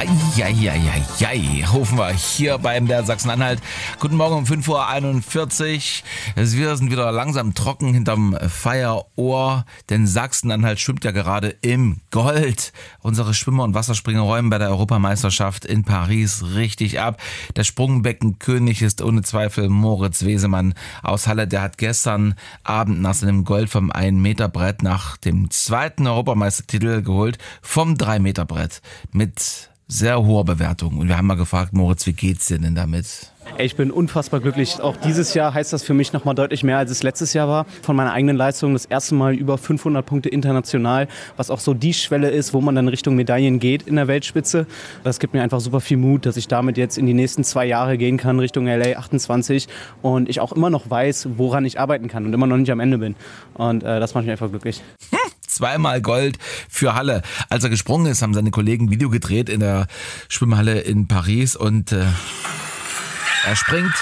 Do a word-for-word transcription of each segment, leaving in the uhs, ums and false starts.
Heieieiei, rufen wir hier beim der Sachsen-Anhalt. Guten Morgen um fünf Uhr einundvierzig. Wir sind wieder langsam trocken hinterm Feierohr, denn Sachsen-Anhalt schwimmt ja gerade im Gold. Unsere Schwimmer und Wasserspringer räumen bei der Europameisterschaft in Paris richtig ab. Der Sprungbeckenkönig ist ohne Zweifel Moritz Wesemann aus Halle. Der hat gestern Abend nach seinem Gold vom ein Meter Brett nach dem zweiten Europameistertitel geholt vom drei Meter Brett mit sehr hoher Bewertung. Und wir haben mal gefragt, Moritz, wie geht's dir denn damit? Ich bin unfassbar glücklich. Auch dieses Jahr heißt das für mich noch mal deutlich mehr, als es letztes Jahr war. Von meiner eigenen Leistung das erste Mal über fünfhundert Punkte international, was auch so die Schwelle ist, wo man dann Richtung Medaillen geht in der Weltspitze. Das gibt mir einfach super viel Mut, dass ich damit jetzt in die nächsten zwei Jahre gehen kann, Richtung L A achtundzwanzig. Und ich auch immer noch weiß, woran ich arbeiten kann und immer noch nicht am Ende bin. Und äh, das macht mich einfach glücklich. Zweimal Gold für Halle. Als er gesprungen ist, haben seine Kollegen ein Video gedreht in der Schwimmhalle in Paris und äh, er springt.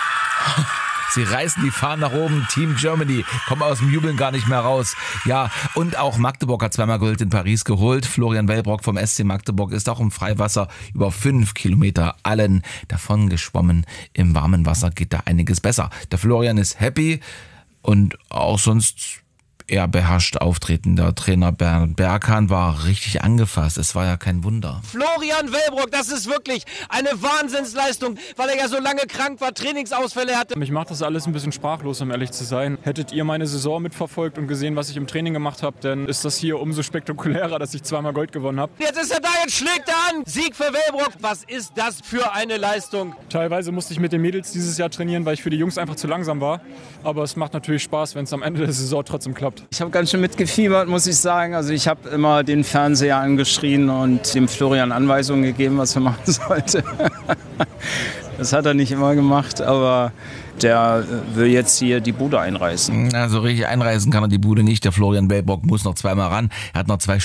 Sie reißen die Fahnen nach oben. Team Germany kommen aus dem Jubeln gar nicht mehr raus. Ja, und auch Magdeburg hat zweimal Gold in Paris geholt. Florian Wellbrock vom S C Magdeburg ist auch im Freiwasser über fünf Kilometer allen davon geschwommen. Im warmen Wasser geht da einiges besser. Der Florian ist happy und auch sonst eher beherrscht auftreten. Der Trainer Bernd Berghahn war richtig angefasst. Es war ja kein Wunder. Florian Wellbrock, das ist wirklich eine Wahnsinnsleistung, weil er ja so lange krank war, Trainingsausfälle hatte. Mich macht das alles ein bisschen sprachlos, um ehrlich zu sein. Hättet ihr meine Saison mitverfolgt und gesehen, was ich im Training gemacht habe, dann ist das hier umso spektakulärer, dass ich zweimal Gold gewonnen habe. Jetzt ist er da, jetzt schlägt er an. Sieg für Wellbrock. Was ist das für eine Leistung? Teilweise musste ich mit den Mädels dieses Jahr trainieren, weil ich für die Jungs einfach zu langsam war. Aber es macht natürlich Spaß, wenn es am Ende der Saison trotzdem klappt. Ich habe ganz schön mitgefiebert, muss ich sagen. Also ich habe immer den Fernseher angeschrien und dem Florian Anweisungen gegeben, was er machen sollte. Das hat er nicht immer gemacht, aber der will jetzt hier die Bude einreißen. Also richtig einreißen kann er die Bude nicht. Der Florian Wellbrock muss noch zweimal ran. Er hat noch zwei